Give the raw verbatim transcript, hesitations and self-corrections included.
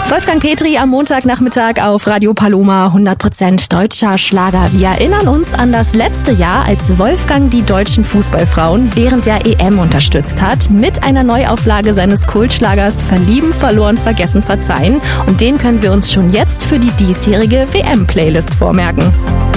Wolfgang Petri am Montagnachmittag auf Radio Paloma, hundert Prozent deutscher Schlager. Wir erinnern uns an das letzte Jahr, als Wolfgang die deutschen Fußballfrauen während der E M unterstützt hat, mit einer Neuauflage seines Kultschlagers Verlieben, verloren, vergessen, verzeihen. Und den können wir uns schon jetzt für die diesjährige W M-Playlist vormerken.